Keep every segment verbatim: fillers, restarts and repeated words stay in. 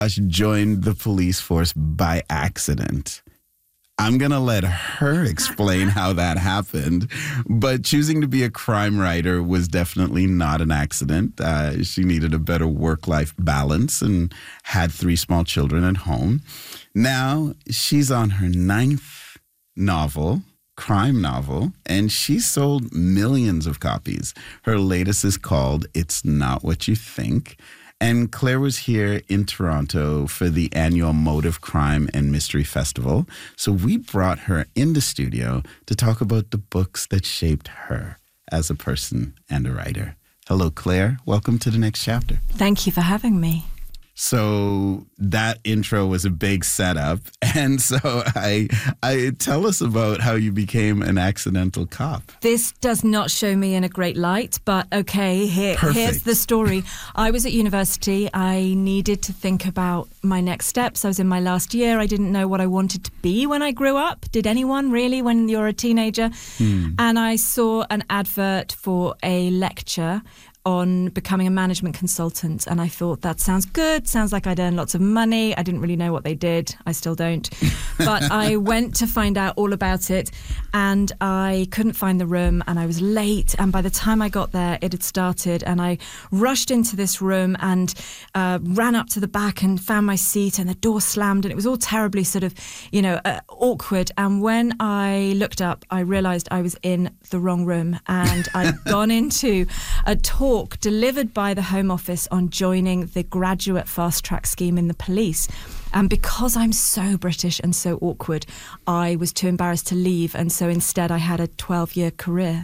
joined the police force by accident. I'm going to let her explain how that happened. But choosing to be a crime writer was definitely not an accident. Uh, she needed a better work-life balance and had three small children at home. Now she's on her ninth novel, crime novel, and she sold millions of copies. Her latest is called It's Not What You Think. And Claire was here in Toronto for the annual Motive Crime and Mystery Festival. So we brought her in the studio to talk about the books that shaped her as a person and a writer. Hello, Claire. Welcome to the next chapter. Thank you for having me. So that intro was a big setup. And so I, I tell us about how you became an accidental cop. This does not show me in a great light, but okay, here, here's the story. I was at university. I needed to think about my next steps. I was in my last year. I didn't know what I wanted to be when I grew up. Did anyone really when you're a teenager? Hmm. And I saw an advert for a lecture on becoming a management consultant. And I thought, that sounds good. Sounds like I'd earn lots of money. I didn't really know what they did. I still don't. But I went to find out all about it and I couldn't find the room and I was late. And by the time I got there, it had started and I rushed into this room and uh, ran up to the back and found my seat and the door slammed and it was all terribly sort of, you know, uh, awkward. And when I looked up, I realized I was in the wrong room and I'd gone into a talk delivered by the Home Office on joining the graduate fast track scheme in the police. And because I'm so British and so awkward, I was too embarrassed to leave. And so instead I had a twelve-year career.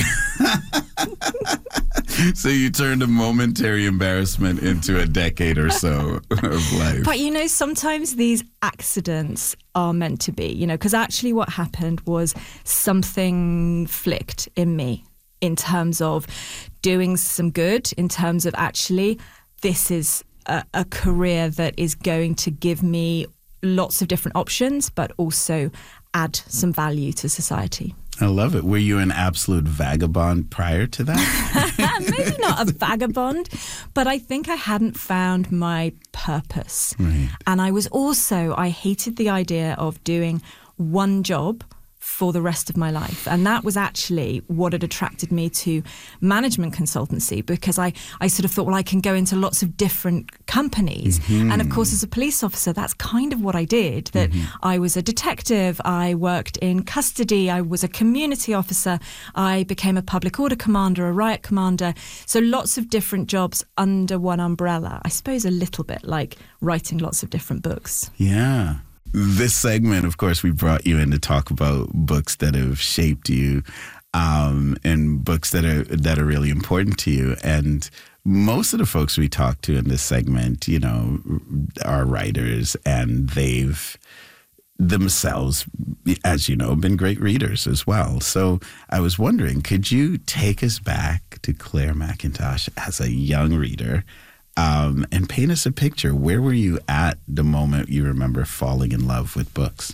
So you turned a momentary embarrassment into a decade or so of life. But you know, sometimes these accidents are meant to be, you know, because actually what happened was something flicked in me in terms of doing some good, in terms of actually this is a, a career that is going to give me lots of different options, but also add some value to society. I love it. Were you an absolute vagabond prior to that? Maybe not a vagabond, but I think I hadn't found my purpose. Right. And I was also, I hated the idea of doing one job for the rest of my life. And that was actually what had attracted me to management consultancy, because I, I sort of thought, well, I can go into lots of different companies. Mm-hmm. And of course, as a police officer, that's kind of what I did, that mm-hmm. I was a detective, I worked in custody, I was a community officer, I became a public order commander, a riot commander. So lots of different jobs under one umbrella. I suppose a little bit like writing lots of different books. Yeah. This segment, of course, we brought you in to talk about books that have shaped you um, and books that are that are really important to you. And most of the folks we talk to in this segment, you know, are writers and they've themselves, as you know, been great readers as well. So I was wondering, could you take us back to Claire McIntosh as a young reader? Um, and paint us a picture. Where were you at the moment you remember falling in love with books?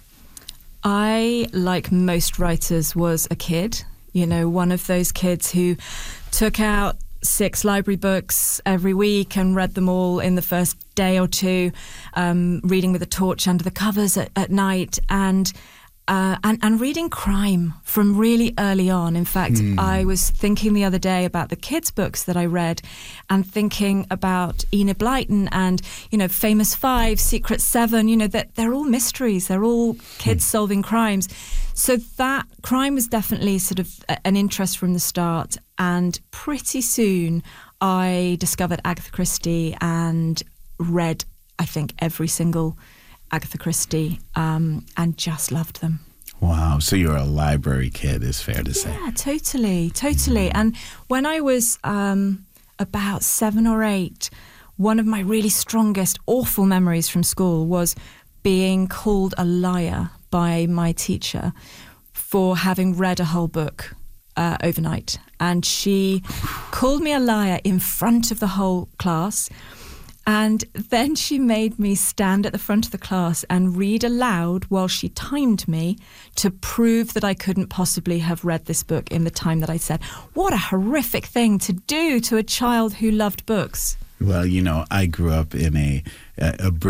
I, like most writers, was a kid. You know, one of those kids who took out six library books every week and read them all in the first day or two, um, reading with a torch under the covers at, at night. And Uh, and, and reading crime from really early on. In fact, mm. I was thinking the other day about the kids' books that I read and thinking about Enid Blyton and, you know, Famous Five, Secret Seven, you know, that they're all mysteries. They're all kids mm. solving crimes. So that crime was definitely sort of an interest from the start. And pretty soon I discovered Agatha Christie and read, I think, every single Agatha Christie, um, and just loved them. Wow. So you're a library kid, is fair to yeah, say. Yeah, totally, totally. Mm. And when I was um, about seven or eight, one of my really strongest, awful memories from school was being called a liar by my teacher for having read a whole book uh, overnight. And she called me a liar in front of the whole class. And then she made me stand at the front of the class and read aloud while she timed me to prove that I couldn't possibly have read this book in the time that I said. What a horrific thing to do to a child who loved books. Well, you know, I grew up in a, a, a